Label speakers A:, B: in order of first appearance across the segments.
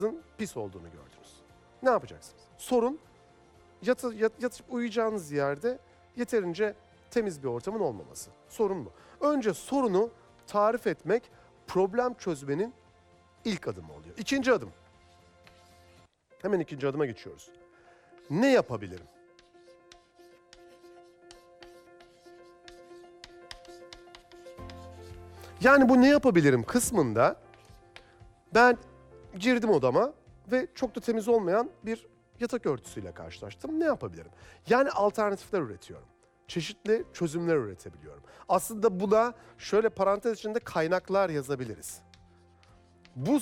A: pis olduğunu gördünüz. Ne yapacaksınız? Sorun yatıp uyuyacağınız yerde yeterince temiz bir ortamın olmaması. Sorun bu. Önce sorunu tarif etmek problem çözmenin ilk adımı oluyor. İkinci adım. Hemen ikinci adıma geçiyoruz. Ne yapabilirim? Yani bu ne yapabilirim kısmında ben girdim odama ve çok da temiz olmayan bir yatak örtüsüyle karşılaştım. Ne yapabilirim? Yani alternatifler üretiyorum. Çeşitli çözümler üretebiliyorum. Aslında buna şöyle parantez içinde kaynaklar yazabiliriz. Bu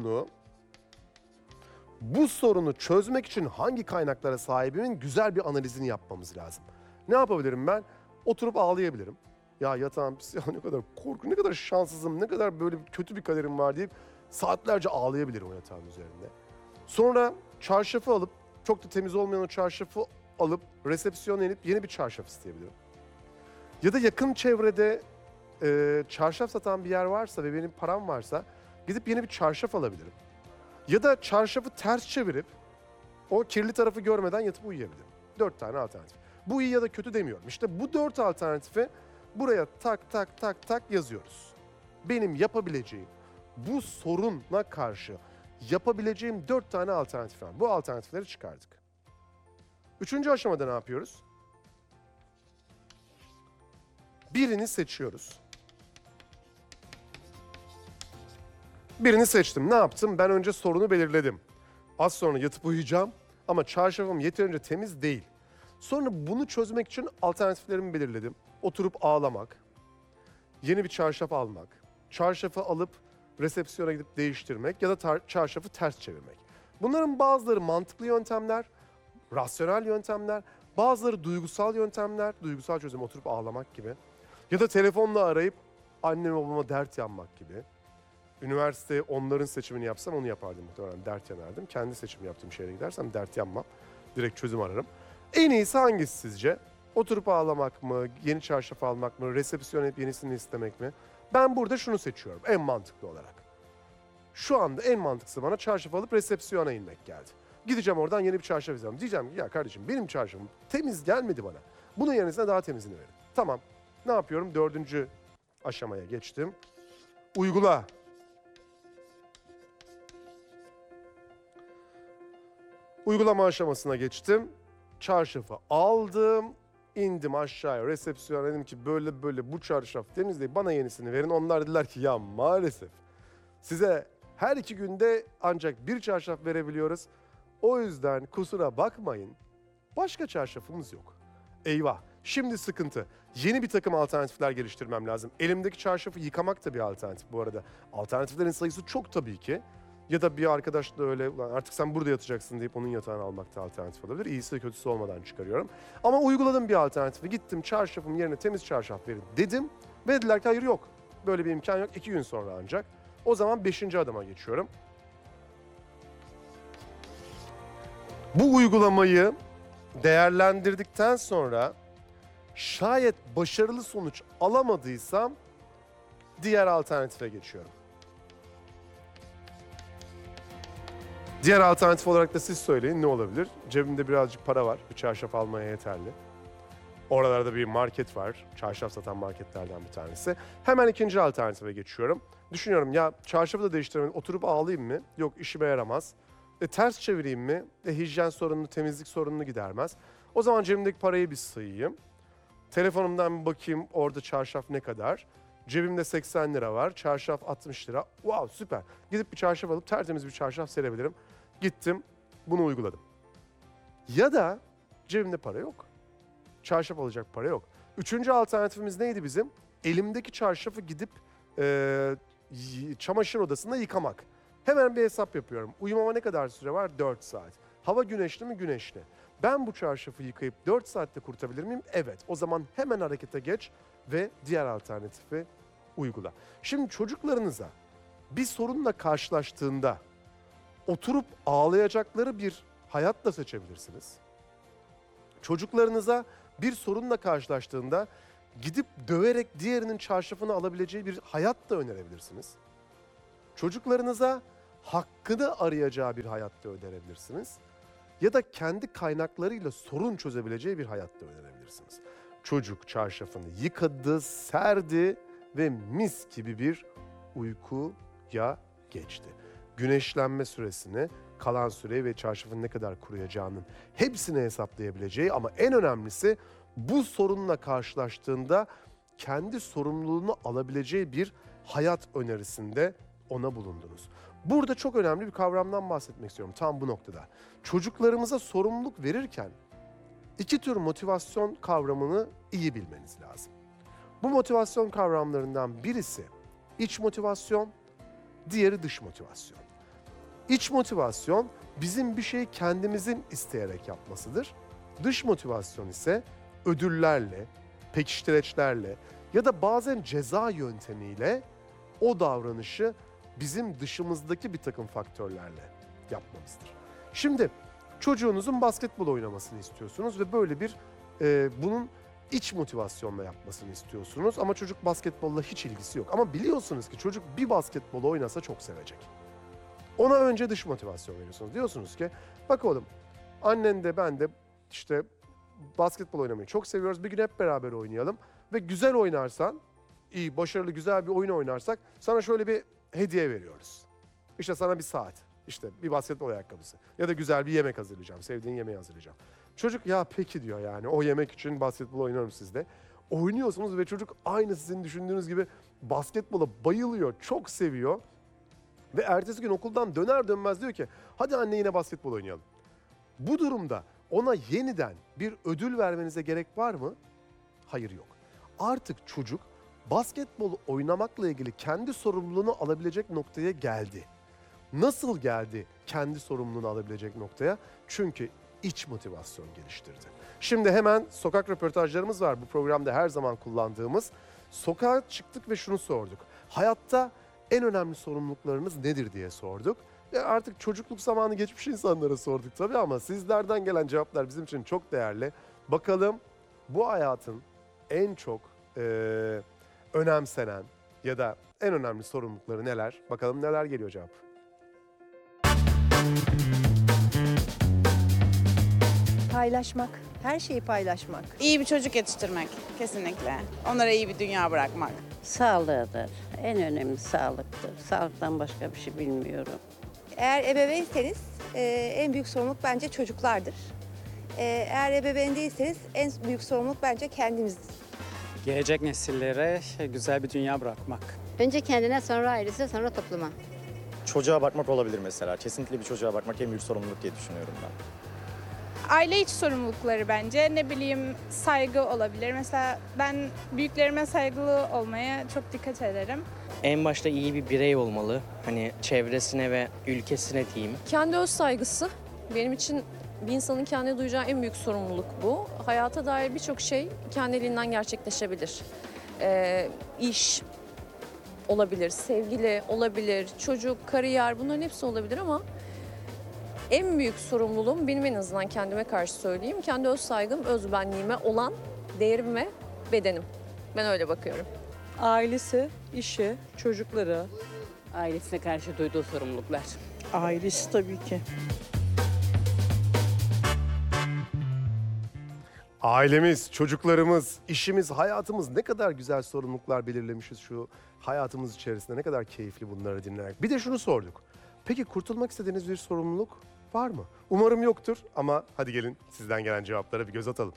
A: sorunu çözmek için hangi kaynaklara sahibimin güzel bir analizini yapmamız lazım. Ne yapabilirim ben? Oturup ağlayabilirim. Ya yatağım pis, ya ne kadar korku, ne kadar şanssızım, ne kadar böyle kötü bir kaderim var deyip saatlerce ağlayabilirim o yatağın üzerinde. Sonra çarşafı alıp, çok da temiz olmayan o çarşafı alıp resepsiyona inip yeni bir çarşaf isteyebilirim. Ya da yakın çevrede çarşaf satan bir yer varsa ve benim param varsa gidip yeni bir çarşaf alabilirim. Ya da çarşafı ters çevirip o kirli tarafı görmeden yatıp uyuyabilirim. 4 tane alternatif. Bu iyi ya da kötü demiyorum. İşte bu 4 alternatifi buraya tak tak tak tak yazıyoruz. Benim yapabileceğim, bu soruna karşı yapabileceğim 4 tane alternatif var. Bu alternatifleri çıkardık. Üçüncü aşamada ne yapıyoruz? Birini seçiyoruz. Birini seçtim. Ne yaptım? Ben önce sorunu belirledim. Az sonra yatıp uyuyacağım ama çarşafım yeterince temiz değil. Sonra bunu çözmek için alternatiflerimi belirledim. Oturup ağlamak, yeni bir çarşaf almak, çarşafı alıp resepsiyona gidip değiştirmek ya da çarşafı ters çevirmek. Bunların bazıları mantıklı yöntemler, rasyonel yöntemler, bazıları duygusal yöntemler, duygusal çözüm oturup ağlamak gibi. Ya da telefonla arayıp anneme babama dert yanmak gibi. Üniversite onların seçimini yapsam onu yapardım muhtemelen, dert yanardım. Kendi seçim yaptığım şehre gidersem dert yanmam, direkt çözüm ararım. En iyisi hangisi sizce? Oturup ağlamak mı, yeni çarşaf almak mı, resepsiyon hep yenisini istemek mi? Ben burada şunu seçiyorum en mantıklı olarak. Şu anda en mantıklısı bana çarşaf alıp resepsiyona inmek geldi. Gideceğim oradan yeni bir çarşaf izleyeceğim. Diyeceğim ki ya kardeşim benim çarşafım temiz gelmedi bana. Bunun yerine daha temizini verin. Tamam. Ne yapıyorum? 4. aşamaya geçtim. Uygula. Uygulama aşamasına geçtim. Çarşafı aldım. İndim aşağıya resepsiyona, dedim ki böyle böyle bu çarşaf temiz değil, bana yenisini verin. Onlar dediler ki ya maalesef size her 2 günde ancak bir çarşaf verebiliyoruz. O yüzden kusura bakmayın, başka çarşafımız yok. Eyvah, şimdi sıkıntı. Yeni bir takım alternatifler geliştirmem lazım. Elimdeki çarşafı yıkamak da bir alternatif bu arada. Alternatiflerin sayısı çok tabii ki. Ya da bir arkadaş da öyle artık sen burada yatacaksın deyip onun yatağını almak da alternatif olabilir. İyisi kötüsü olmadan çıkarıyorum. Ama uyguladım bir alternatifi. Gittim çarşafım yerine temiz çarşaf verin dedim. Ve dediler ki hayır yok. Böyle bir imkan yok. 2 gün sonra ancak. O zaman 5. adıma geçiyorum. Bu uygulamayı değerlendirdikten sonra şayet başarılı sonuç alamadıysam diğer alternatife geçiyorum. Diğer alternatif olarak da siz söyleyin ne olabilir? Cebimde birazcık para var. Bir çarşaf almaya yeterli. Oralarda bir market var. Çarşaf satan marketlerden bir tanesi. Hemen ikinci alternatife geçiyorum. Düşünüyorum ya çarşafı da değiştiremedim. Oturup ağlayayım mı? Yok, işime yaramaz. Ters çevireyim mi? Hijyen sorununu, temizlik sorununu gidermez. O zaman cebimdeki parayı bir sayayım. Telefonumdan bir bakayım orada çarşaf ne kadar. Cebimde 80 lira var. Çarşaf 60 lira. Wow, süper. Gidip bir çarşaf alıp tertemiz bir çarşaf serebilirim. Gittim, bunu uyguladım. Ya da cebimde para yok. Çarşaf alacak para yok. 3. alternatifimiz neydi bizim? Elimdeki çarşafı gidip çamaşır odasında yıkamak. Hemen bir hesap yapıyorum. Uyumama ne kadar süre var? 4 saat. Hava güneşli mi? Güneşli. Ben bu çarşafı yıkayıp 4 saatte kurtarabilir miyim? Evet. O zaman hemen harekete geç ve diğer alternatifi uygula. Şimdi çocuklarınıza bir sorunla karşılaştığında oturup ağlayacakları bir hayat da seçebilirsiniz. Çocuklarınıza bir sorunla karşılaştığında gidip döverek diğerinin çarşafını alabileceği bir hayat da önerebilirsiniz. Çocuklarınıza hakkını arayacağı bir hayatta önerebilirsiniz. Ya da kendi kaynaklarıyla sorun çözebileceği bir hayatta önerebilirsiniz. Çocuk çarşafını yıkadı, serdi ve mis gibi bir uykuya geçti. Güneşlenme süresini, kalan süreyi ve çarşafın ne kadar kuruyacağının hepsini hesaplayabileceği ama en önemlisi bu sorunla karşılaştığında kendi sorumluluğunu alabileceği bir hayat önerisinde ona bulundunuz. Burada çok önemli bir kavramdan bahsetmek istiyorum tam bu noktada. Çocuklarımıza sorumluluk verirken iki tür motivasyon kavramını iyi bilmeniz lazım. Bu motivasyon kavramlarından birisi iç motivasyon, diğeri dış motivasyon. İç motivasyon bizim bir şeyi kendimizin isteyerek yapmasıdır. Dış motivasyon ise ödüllerle, pekiştireçlerle ya da bazen ceza yöntemiyle o davranışı bizim dışımızdaki bir takım faktörlerle yapmamızdır. Şimdi çocuğunuzun basketbol oynamasını istiyorsunuz ve böyle bir bunun iç motivasyonla yapmasını istiyorsunuz ama çocuk basketbolla hiç ilgisi yok. Ama biliyorsunuz ki çocuk bir basketbol oynasa çok sevecek. Ona önce dış motivasyon veriyorsunuz. Diyorsunuz ki bak oğlum annen de ben de işte basketbol oynamayı çok seviyoruz. Bir gün hep beraber oynayalım ve güzel oynarsan, iyi, başarılı, güzel bir oyun oynarsak sana şöyle bir hediye veriyoruz. İşte sana bir saat, işte bir basketbol ayakkabısı ya da güzel bir yemek hazırlayacağım, sevdiğin yemeği hazırlayacağım. Çocuk ya peki diyor yani o yemek için basketbol oynarım sizde. Oynuyorsunuz ve çocuk aynı sizin düşündüğünüz gibi basketbola bayılıyor, çok seviyor. Ve ertesi gün okuldan döner dönmez diyor ki hadi anne yine basketbol oynayalım. Bu durumda ona yeniden bir ödül vermenize gerek var mı? Hayır, yok. Artık çocuk basketbol oynamakla ilgili kendi sorumluluğunu alabilecek noktaya geldi. Nasıl geldi kendi sorumluluğunu alabilecek noktaya? Çünkü iç motivasyon geliştirdi. Şimdi hemen sokak röportajlarımız var bu programda her zaman kullandığımız. Sokağa çıktık ve şunu sorduk. Hayatta en önemli sorumluluklarınız nedir diye sorduk. Ve artık çocukluk zamanı geçmiş insanlara sorduk tabii ama sizlerden gelen cevaplar bizim için çok değerli. Bakalım bu hayatın en çok önemsenen ya da en önemli sorumlulukları neler? Bakalım neler geliyor cevap.
B: Paylaşmak, her şeyi paylaşmak.
C: İyi bir çocuk yetiştirmek kesinlikle. Onlara iyi bir dünya bırakmak.
D: Sağlığıdır. En önemli sağlıktır. Sağlıktan başka bir şey bilmiyorum.
B: Eğer ebeveynseniz en büyük sorumluluk bence çocuklardır. Eğer ebeveyn değilseniz en büyük sorumluluk bence kendimizdir.
E: Gelecek nesillere güzel bir dünya bırakmak.
F: Önce kendine, sonra ailesine, sonra topluma.
G: Çocuğa bakmak olabilir mesela. Kesinlikle bir çocuğa bakmak en büyük sorumluluk diye düşünüyorum ben.
H: Aile içi sorumlulukları bence. Ne bileyim saygı olabilir. Mesela ben büyüklerime saygılı olmaya çok dikkat ederim.
I: En başta iyi bir birey olmalı. Hani çevresine ve ülkesine diyeyim.
J: Kendi öz saygısı. Benim için bir insanın kendine duyacağı en büyük sorumluluk bu. Hayata dair birçok şey kendiliğinden gerçekleşebilir. İş olabilir, sevgili olabilir, çocuk, kariyer bunların hepsi olabilir ama en büyük sorumluluğum benim en azından kendime karşı söyleyeyim. Kendi öz saygım, özbenliğime olan değerim ve bedenim. Ben öyle bakıyorum.
K: Ailesi, işi, çocukları.
F: Ailesine karşı duyduğu sorumluluklar.
K: Ailesi tabii ki.
A: Ailemiz, çocuklarımız, işimiz, hayatımız ne kadar güzel sorumluluklar belirlemişiz şu hayatımız içerisinde. Ne kadar keyifli bunları dinlemek. Bir de şunu sorduk. Peki kurtulmak istediğiniz bir sorumluluk var mı? Umarım yoktur ama hadi gelin sizden gelen cevaplara bir göz atalım.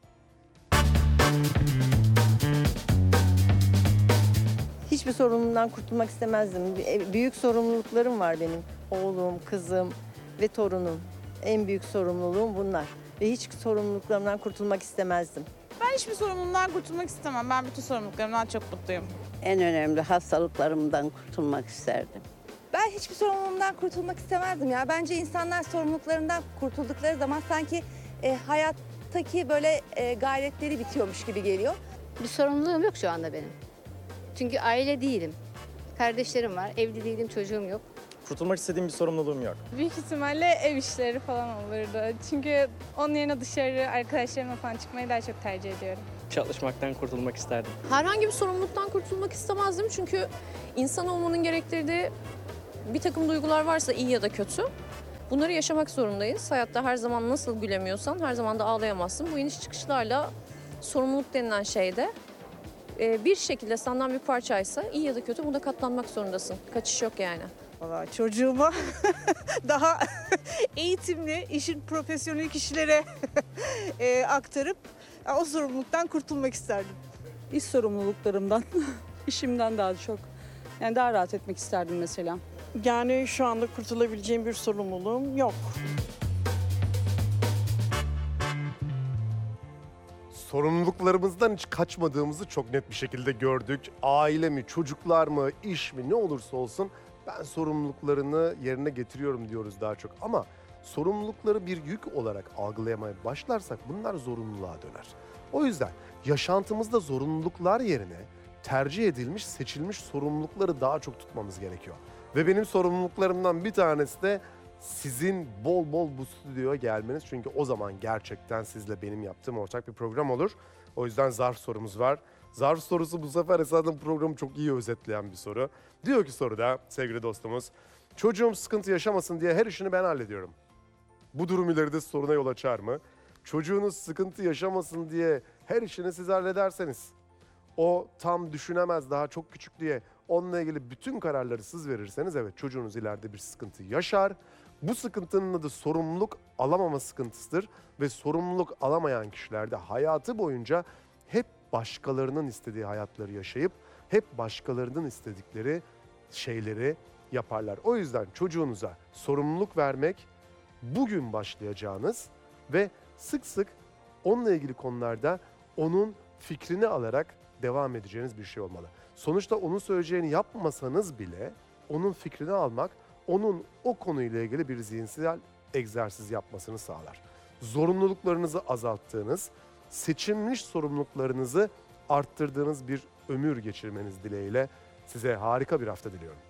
B: Hiçbir sorumluluğundan kurtulmak istemezdim. Büyük sorumluluklarım var benim. Oğlum, kızım ve torunum. En büyük sorumluluğum bunlar. Ve hiç sorumluluklarımdan kurtulmak istemezdim.
C: Ben hiçbir sorumluluğundan kurtulmak istemem. Ben bütün sorumluluklarımdan çok mutluyum.
D: En önemli hastalıklarımdan kurtulmak isterdim.
B: Ben hiçbir sorumluluğumdan kurtulmak istemezdim ya. Bence insanlar sorumluluklarından kurtuldukları zaman sanki hayattaki böyle gayretleri bitiyormuş gibi geliyor.
F: Bir sorumluluğum yok şu anda benim. Çünkü aile değilim. Kardeşlerim var, evli değilim, çocuğum yok.
G: Kurtulmak istediğim bir sorumluluğum yok.
H: Büyük ihtimalle ev işleri falan olurdu. Çünkü onun yerine dışarı arkadaşlarımla falan çıkmayı daha çok tercih ediyorum.
I: Çalışmaktan kurtulmak isterdim.
J: Herhangi bir sorumluluktan kurtulmak istemezdim çünkü insan olmanın gerektirdiği Bir takım duygular varsa iyi ya da kötü, bunları yaşamak zorundayız. Hayatta her zaman nasıl gülemiyorsan her zaman da ağlayamazsın. Bu iniş çıkışlarla sorumluluk denilen şeyde bir şekilde senden bir parçaysa iyi ya da kötü buna katlanmak zorundasın. Kaçış yok yani.
K: Valla çocuğuma daha eğitimli, işin profesyonel kişilere aktarıp o sorumluluktan kurtulmak isterdim. İş sorumluluklarımdan, işimden daha çok. Yani daha rahat etmek isterdim mesela. Yani şu anda kurtulabileceğim bir sorumluluğum yok.
A: Sorumluluklarımızdan hiç kaçmadığımızı çok net bir şekilde gördük. Aile mi, çocuklar mı, iş mi ne olursa olsun ben sorumluluklarını yerine getiriyorum diyoruz daha çok. Ama sorumlulukları bir yük olarak algılayamaya başlarsak bunlar zorunluluğa döner. O yüzden yaşantımızda zorunluluklar yerine tercih edilmiş, seçilmiş sorumlulukları daha çok tutmamız gerekiyor. Ve benim sorumluluklarımdan bir tanesi de sizin bol bol bu stüdyoya gelmeniz. Çünkü o zaman gerçekten sizle benim yaptığım ortak bir program olur. O yüzden zarf sorumuz var. Zarf sorusu bu sefer esasen programı çok iyi özetleyen bir soru. Diyor ki soruda sevgili dostumuz, çocuğum sıkıntı yaşamasın diye her işini ben hallediyorum. Bu durum ileride soruna yol açar mı? Çocuğunuz sıkıntı yaşamasın diye her işini siz hallederseniz, o tam düşünemez daha çok küçük diye onunla ilgili bütün kararları siz verirseniz evet çocuğunuz ileride bir sıkıntı yaşar. Bu sıkıntının adı sorumluluk alamama sıkıntısıdır ve sorumluluk alamayan kişiler de hayatı boyunca hep başkalarının istediği hayatları yaşayıp hep başkalarının istedikleri şeyleri yaparlar. O yüzden çocuğunuza sorumluluk vermek bugün başlayacağınız ve sık sık onunla ilgili konularda onun fikrini alarak devam edeceğiniz bir şey olmalı. Sonuçta onun söyleyeceğini yapmasanız bile onun fikrini almak, onun o konuyla ilgili bir zihinsel egzersiz yapmasını sağlar. Zorunluluklarınızı azalttığınız, seçilmiş sorumluluklarınızı arttırdığınız bir ömür geçirmeniz dileğiyle size harika bir hafta diliyorum.